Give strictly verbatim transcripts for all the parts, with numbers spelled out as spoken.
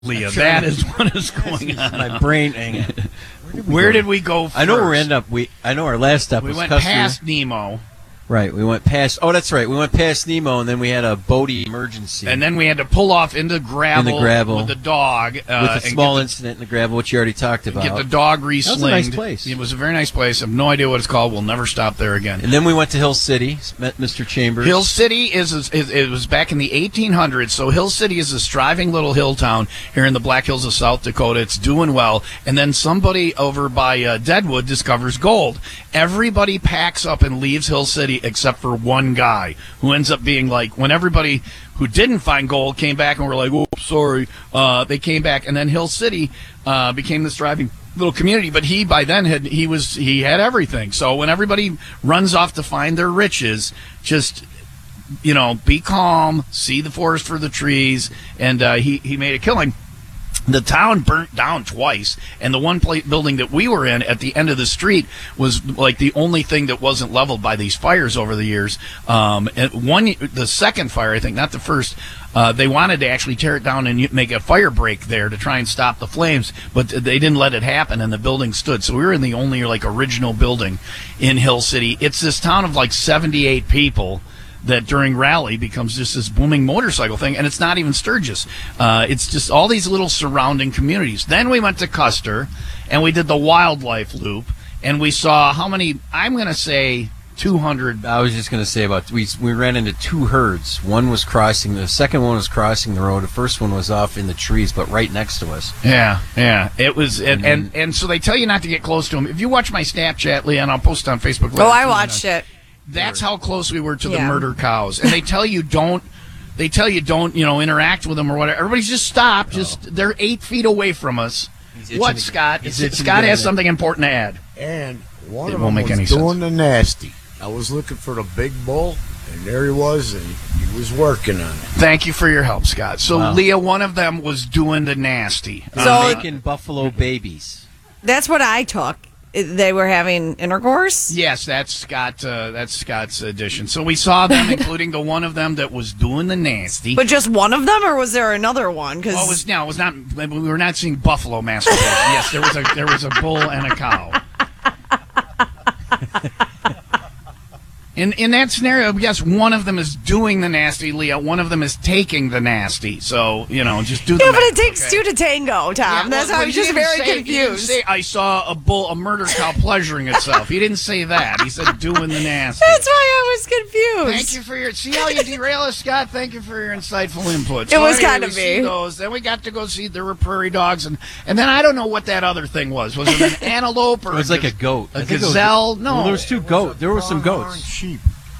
Leah, Sure. that is what is going on. My brain hanging. Where did we go first? I know where we end up. We I know our last stop We was went Custer. past Nemo. Right, we went past. Oh, that's right. We went past Nemo, and then we had a boaty emergency. And then we had to pull off into gravel, In the gravel. with the dog. Uh, with a and small get the- incident in the gravel, which you already talked about. Get the dog re-slinged. That was a nice place. It was a very nice place. I have no idea what it's called. We'll never stop there again. And then we went to Hill City, met Mister Chambers. Hill City is, is, is it was back in the eighteen hundreds. So Hill City is a striving little hill town here in the Black Hills of South Dakota. It's doing well. And then somebody over by uh, Deadwood discovers gold. Everybody packs up and leaves Hill City except for one guy who ends up being like, when everybody who didn't find gold came back and were like, oh, sorry, uh, they came back. And then Hill City uh, became this thriving little community, but he by then had he was he had everything. So when everybody runs off to find their riches, just you know, be calm, see the forest for the trees, and uh, he he made a killing. The town burnt down twice, and the one plate building that we were in at the end of the street was like the only thing that wasn't leveled by these fires over the years. Um, and one, the second fire, I think, not the first. Uh, they wanted to actually tear it down and make a fire break there to try and stop the flames, but they didn't let it happen, and the building stood. So we were in the only like original building in Hill City. It's this town of like seventy-eight people that during rally becomes just this booming motorcycle thing, and it's not even Sturgis. Uh, it's just all these little surrounding communities. Then we went to Custer, and we did the wildlife loop, and we saw how many, I'm going to say two hundred. I was just going to say about, we we ran into two herds. One was crossing, the second one was crossing the road. The first one was off in the trees, but right next to us. Yeah, yeah. It was, and, And and, and so they tell you not to get close to them. If you watch my Snapchat, Leah, and I'll post it on Facebook. Oh, I watched it. That's how close we were to the Yeah. murder cows. And they tell you don't, they tell you don't, you know, interact with them or whatever. Everybody's just stop. Just, they're eight feet away from us. He's What, itching to- Scott? he's itching to Scott get has in. something important to add. And one It of won't them make any was sense. doing the nasty. I was looking for the big bull, and there he was, and he was working on it. Thank you for your help, Scott. So, Wow. Leah, one of them was doing the nasty. They So- were making buffalo babies. That's what I took. They were having intercourse. Yes, that's Scott. Uh, that's Scott's addition. So we saw them, including the one of them that was doing the nasty. But just one of them, or was there another one? Because Oh, it was no, it was not. We were not seeing buffalo masturbation. Yes, there was a there was a bull and a cow. In in that scenario, yes, one of them is doing the nasty, Leah. One of them is taking the nasty. So you know, just do. The yeah, but it nasty, takes okay? two to tango, Tom. Yeah, That's well, why well, I'm he just didn't very say- he didn't confused. say, I saw a bull, a murder cow pleasuring itself. He didn't say that. He said doing the nasty. That's why I was confused. Thank you for your. See how you derail us, Scott. Thank you for your insightful input. It was anyway, kinda we see me. Those. Then we got to go see there were prairie dogs, and and then I don't know what that other thing was. Was it an antelope or It was like a goat. a I think it was- gazelle? No. Well, there was two goats. There were some Pronghorn goats. sheep.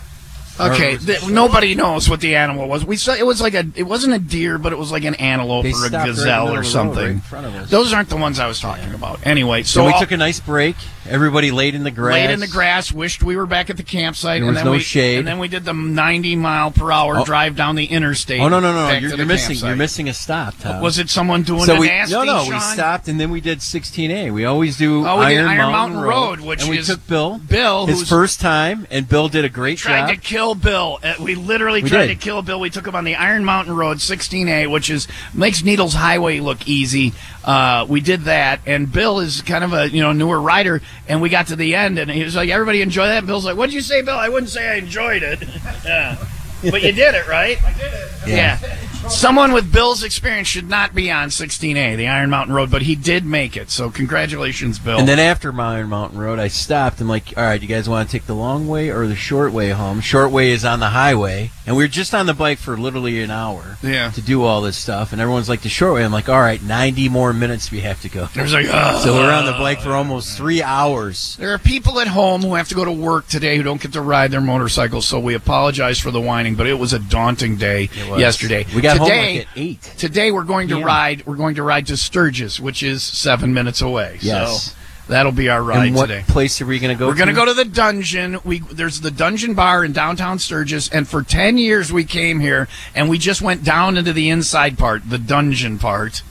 Okay, th- nobody knows what the animal was. We saw it was like a. It wasn't a deer, but it was like an antelope They or a stopped right in the gazelle middle or of the road, right something. in front of us. Those aren't the ones I was talking about. Anyway, so So we all- took a nice break. Everybody laid in the grass. laid in the grass, wished we were back at the campsite. There and was then no we, shade. And then we did the ninety mile per hour Oh. drive down the interstate. Oh no no no! back You're, to you're the missing. campsite. You're missing a stop, Tom. Was it someone doing so the we, nasty? No, no. Sean? We stopped and then we did sixteen A. We always do Oh, we did Iron, Iron Mountain, Mountain Road, which and we is took Bill. Bill, his who's- first time, and Bill did a great Tried job. to kill Bill. Uh, We literally We tried did. to kill Bill. We took him on the Iron Mountain Road, sixteen A, which is makes Needles Highway look easy. Uh, we did that, and Bill is kind of a you know newer rider, and we got to the end, and he was like, "Everybody enjoy that." And Bill's like, "What'd you say, Bill?" I wouldn't say I enjoyed it. Yeah. But you did it, right? I did it. Yeah. Someone with Bill's experience should not be on sixteen A, the Iron Mountain Road, but he did make it. So congratulations, Bill. And then after Iron Mountain Road, I stopped. I'm like, all right, you guys want to take the long way or the short way home? Short way is on the highway. And we were just on the bike for literally an hour Yeah. to do all this stuff. And everyone's like, the short way. I'm like, all right, ninety more minutes we have to go. There's like, oh. So we're on the bike for almost three hours. There are people at home who have to go to work today who don't get to ride their motorcycles, so we apologize for the whining, but it was a daunting day It was. yesterday. We got today, home like at eight. Today we're going to Yeah. ride we're going to ride to Sturgis, which is seven minutes away. Yes. So that'll be our ride And what today. place are we going to go We're to? going to go to the Dungeon. We there's the Dungeon Bar in downtown Sturgis, and for ten years we came here, and we just went down into the inside part, the dungeon part.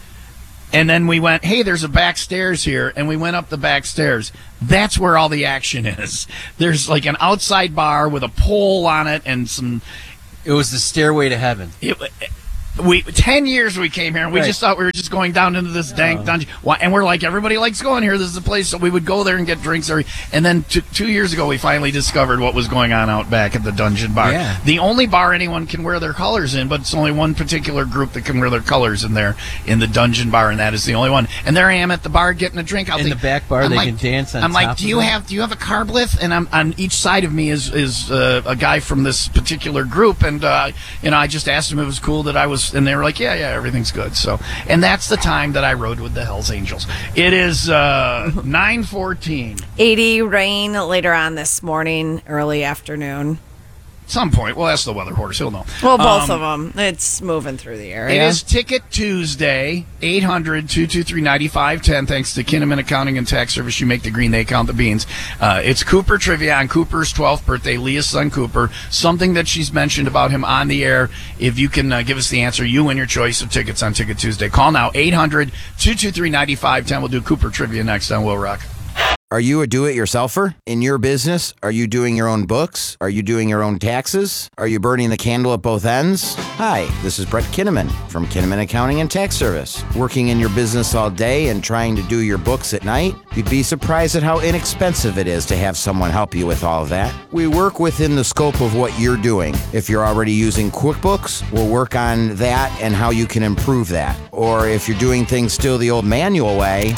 And then we went, hey, there's a back stairs here, and we went up the back stairs. That's where all the action is. There's like an outside bar with a pole on it and some. It was the stairway to heaven. It, We ten years we came here, and we Right. just thought we were just going down into this dank dungeon. Why- And we're like, everybody likes going here. This is the place. So we would go there and get drinks. Every, and then t- two years ago, we finally discovered what was going on out back at the Dungeon Bar. Yeah. The only bar anyone can wear their colors in, but it's only one particular group that can wear their colors in there in the Dungeon Bar, and that is the only one. And there I am at the bar getting a drink. I'll In think- the back bar, I'm they like- can dance on I'm top like, do of you it? have do you have a carb lift? And I'm on each side of me is is uh, a guy from this particular group, and uh, you know, I just asked him if it was cool that I was, and they were like, yeah, yeah, everything's good. So, and that's the time that I rode with the Hells Angels. It is uh, nine fourteen. eighty rain later on this morning, early afternoon. Some point, we'll ask the weather horse. He'll know. Well, both Um, of them. It's moving through the It area. is Ticket Tuesday, eight hundred, two two three, nine five one zero. Thanks to Kinnaman Accounting and Tax Service. You make the green, they count the beans. Uh, it's Cooper Trivia on Cooper's twelfth birthday, Leah's son Cooper. Something that she's mentioned about him on the air. If you can uh, give us the answer, you win your choice of tickets on Ticket Tuesday. Call now, eight hundred, two two three, nine five one zero. We'll do Cooper Trivia next on Will Rock. Are you a do-it-yourselfer? In your business, are you doing your own books? Are you doing your own taxes? Are you burning the candle at both ends? Hi, this is Brett Kinnaman from Kinnaman Accounting and Tax Service. Working in your business all day and trying to do your books at night? You'd be surprised at how inexpensive it is to have someone help you with all of that. We work within the scope of what you're doing. If you're already using QuickBooks, we'll work on that and how you can improve that. Or if you're doing things still the old manual way,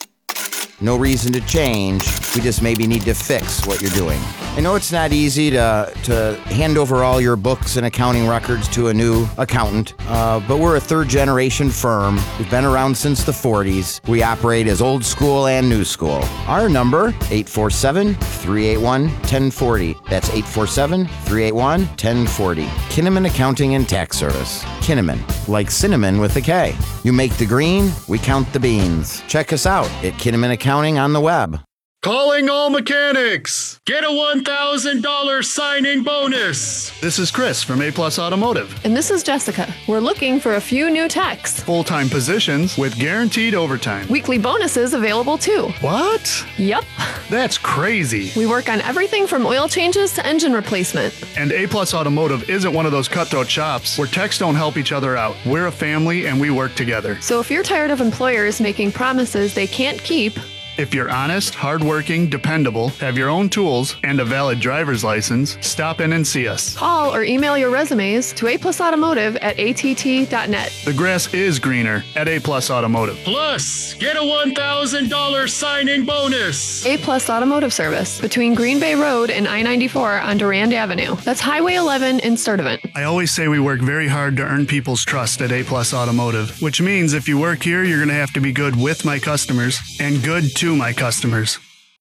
no reason to change. We just maybe need to fix what you're doing. I know it's not easy to to hand over all your books and accounting records to a new accountant, uh, but we're a third-generation firm. We've been around since the forties. We operate as old school and new school. Our number, eight four seven, three eight one, one zero four zero. That's eight four seven, three eight one, one zero four zero. Kinnaman Accounting and Tax Service. Kinnaman, like cinnamon with a K. You make the green, we count the beans. Check us out at Kinnaman Accounting on the web. Calling all mechanics! Get a one thousand dollars signing bonus! This is Chris from A Plus Automotive. And this is Jessica. We're looking for a few new techs. Full-time positions with guaranteed overtime. Weekly bonuses available too. What? Yep. That's crazy. We work on everything from oil changes to engine replacement. And A Plus Automotive isn't one of those cutthroat shops where techs don't help each other out. We're a family and we work together. So if you're tired of employers making promises they can't keep, If you're honest, hardworking, dependable, have your own tools, and a valid driver's license, stop in and see us. call or email your resumes to a plus automotive at a t t dot net. The grass is greener at A Plus Automotive. Plus, get a one thousand dollars signing bonus! A Plus Automotive Service between Green Bay Road and I ninety-four on Durand Avenue. That's Highway eleven in Sturtevant. I always say we work very hard to earn people's trust at A Plus Automotive, which means if you work here, you're going to have to be good with my customers and good to my customers.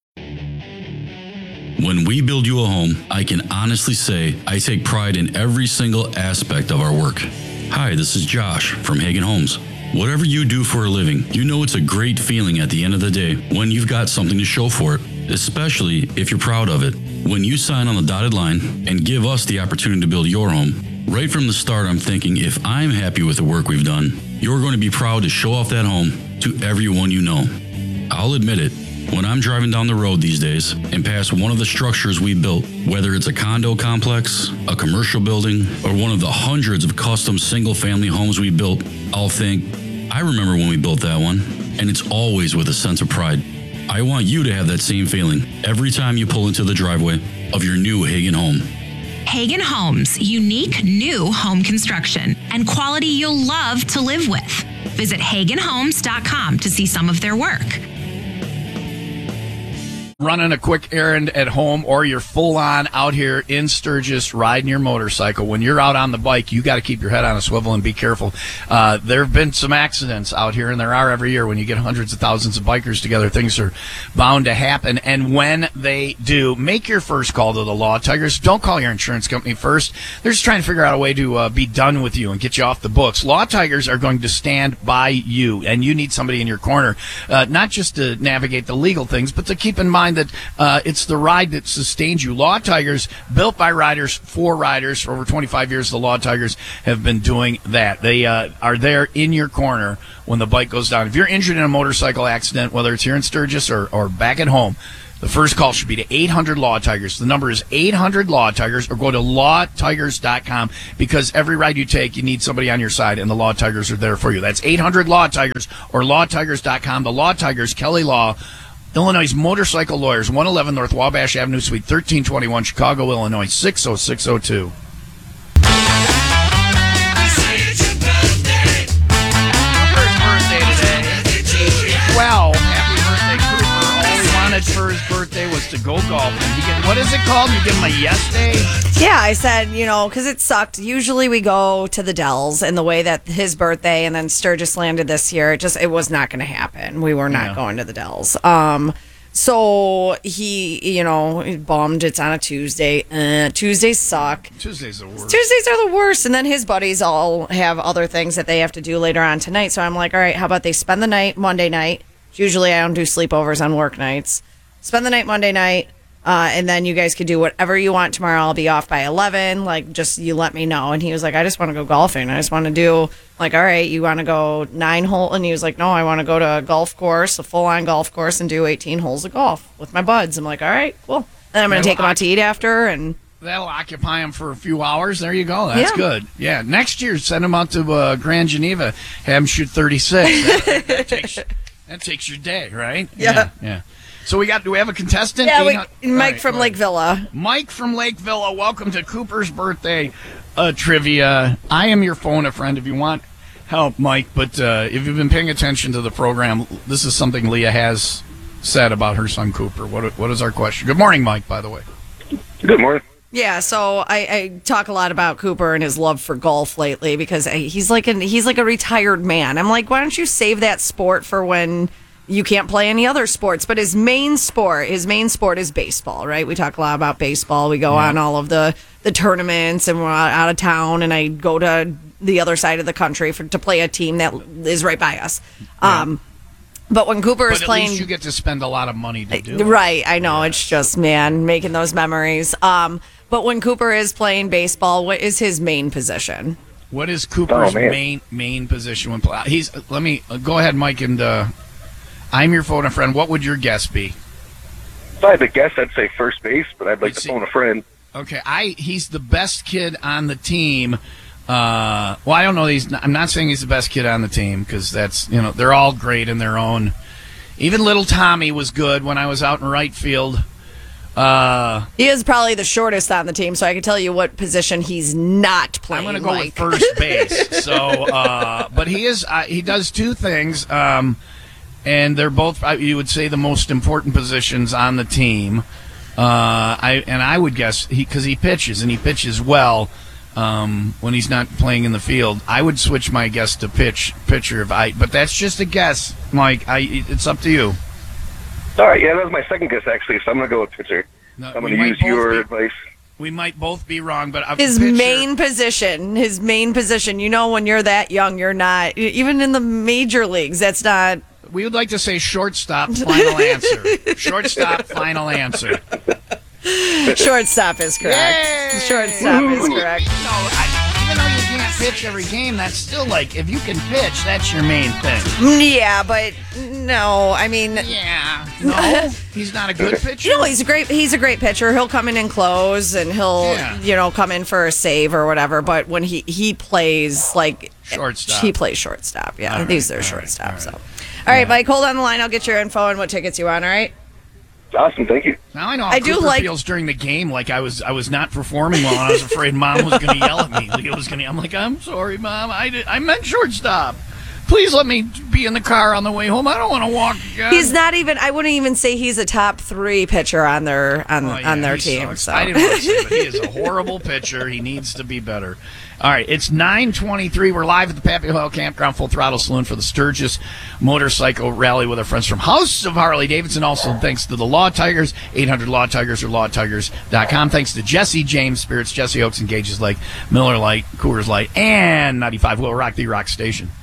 When we build you a home, I can honestly say I take pride in every single aspect of our work. Hi, this is Josh from Hagen Homes. Whatever you do for a living, you know it's a great feeling at the end of the day when you've got something to show for it, especially if you're proud of it. When you sign on the dotted line and give us the opportunity to build your home, right from the start I'm thinking if I'm happy with the work we've done, you're going to be proud to show off that home to everyone you know. I'll admit it, when I'm driving down the road these days and pass one of the structures we built, whether it's a condo complex, a commercial building, or one of the hundreds of custom single-family homes we built, I'll think, I remember when we built that one, and it's always with a sense of pride. I want you to have that same feeling every time you pull into the driveway of your new Hagen home. Hagen Homes, unique new home construction and quality you'll love to live with. Visit hagen homes dot com to see some of their work. Running a quick errand at home, or you're full on out here in Sturgis riding your motorcycle. When you're out on the bike, you got to keep your head on a swivel and be careful. Uh, there have been some accidents out here, and there are every year. When you get hundreds of thousands of bikers together, things are bound to happen. And when they do, make your first call to the Law Tigers. Don't call your insurance company first. They're just trying to figure out a way to uh, be done with you and get you off the books. Law Tigers are going to stand by you, and you need somebody in your corner, uh, not just to navigate the legal things, but to keep in mind that uh, it's the ride that sustains you. Law Tigers, built by riders for riders. For over twenty-five years, the Law Tigers have been doing that. They uh, are there in your corner when the bike goes down. If you're injured in a motorcycle accident, whether it's here in Sturgis or, or back at home, The first call should be to eight hundred Law Tigers. The number is eight hundred Law Tigers, or go to law tigers dot com, because every ride you take, you need somebody on your side, and the Law Tigers are there for you. That's eight hundred Law Tigers or law tigers dot com. The Law Tigers, Kelly Law, Illinois' motorcycle lawyers, one eleven North Wabash Avenue, Suite thirteen twenty-one, Chicago, Illinois, six oh six oh two. Well, happy birthday, Cooper. All he wanted for his birthday was to go golfing. You get, what is it called? You give him a yes day? Yeah, I said, you know, because it sucked. Usually we go to the Dells, and the way that his birthday and then Sturgis landed this year, it just it was not going to happen. We were not Yeah. going to the Dells. Um, so he, you know, bummed. It's on a Tuesday. Uh, Tuesdays suck. Tuesdays are the worst. Tuesdays are the worst. And then his buddies all have other things that they have to do later on tonight. So I'm like, all right, how about they spend the night Monday night? Usually I don't do sleepovers on work nights. Spend the night Monday night, uh, and then you guys could do whatever you want tomorrow. I'll be off by eleven. Like, just you let me know. And he was like, I just want to go golfing. I just want to do, like, all right, you want to go nine hole? And he was like, no, I want to go to a golf course, a full-on golf course, and do eighteen holes of golf with my buds. I'm like, all right, cool. Then I'm going to take him out to eat after, and... That'll occupy him for a few hours. There you go. That's Yeah. good. Yeah. Next year, send him out to uh, Grand Geneva. Have him shoot thirty-six. That, that takes that takes your day, right? Yeah. Yeah. yeah. So we got. Do we have a contestant? Yeah, eight hundred we, Mike All right, from go Lake ahead. Villa. Mike from Lake Villa. Welcome to Cooper's birthday uh, trivia. I am your phone a friend if you want help, Mike. But uh, if you've been paying attention to the program, this is something Leah has said about her son Cooper. What What is our question? Good morning, Mike. By the way. Good morning. Yeah, so I, I talk a lot about Cooper and his love for golf lately because I, he's like an, he's like a retired man. I'm like, why don't you save that sport for when you can't play any other sports? But his main sport, his main sport is baseball, right? We talk a lot about baseball. We go Yeah. on all of the, the tournaments, and we're out of town, and I go to the other side of the country for to play a team that is right by us. Yeah. Um, but when Cooper But is at playing, least you get to spend a lot of money to do it. right? I know, it's just, man, making those memories. Um, but when Cooper is playing baseball, what is his main position? What is Cooper's Oh, man. main main position when play? He's. Let me uh, go ahead, Mike, and uh, I'm your phone a friend. What would your guess be? If I had to guess, I'd say first base, but I'd like You to see- phone a friend. Okay, I he's the best kid on the team. Uh, well, I don't know. He's. Not, I'm not saying he's the best kid on the team because that's you know they're all great in their own. Even little Tommy was good when I was out in right field. Uh, He is probably the shortest on the team, so I can tell you what position he's not I'm playing. going to go like. with first base. So, uh, but he is. Uh, he does two things, um, and they're both. uh, You would say the most important positions on the team. Uh, I and I would guess he because he pitches and he pitches well um, when he's not playing in the field. I would switch my guess to pitch pitcher if I. But that's just a guess, Mike. I. It's up to you. All right, yeah, that was my second guess, actually, so I'm going to go with pitcher. No, I'm we going to might use both your be- advice. We might both be wrong, but a His pitcher- main position, his main position. You know, when you're that young, you're not even in the major leagues. That's not. We would like to say shortstop. Final answer. Shortstop. Final answer. Shortstop is correct. Yay! Shortstop is correct. No, I, even though you can't pitch every game, that's still like if you can pitch, that's your main thing. Yeah, but no, I mean, Yeah. No, he's not a good pitcher. you know, he's a great. He's a great pitcher. He'll come in and close, and he'll, Yeah. you know, come in for a save or whatever. But when he he plays like Shortstop. he plays shortstop. Yeah, All right, he's their all right, shortstop. all right. So, all right, Mike, hold on the line. I'll get your info and what tickets you want. All right. Awesome, thank you. Now I know how I do Cooper like- feels during the game. Like I was, I was not performing well, and I was afraid Mom was going to yell at me. Leah was going to. I'm like, I'm sorry, Mom. I did. I meant shortstop. Please let me be in the car on the way home. I don't want to walk again. He's not even. I wouldn't even say he's a top three pitcher on their on Oh, yeah, on their he team. sucks. So. I didn't want to say, but he is a horrible pitcher. He needs to be better. All right, it's nine twenty-three. We're live at the Pappy Hoyle Campground Full Throttle Saloon for the Sturgis Motorcycle Rally with our friends from House of Harley Davidson. Also, thanks to the Law Tigers, eight hundred Law Tigers or law tigers dot com. Thanks to Jesse James Spirits, Jesse Oaks and Gages Lake, Miller Lite, Coors Light, and ninety-five Will Rock, the Rock Station.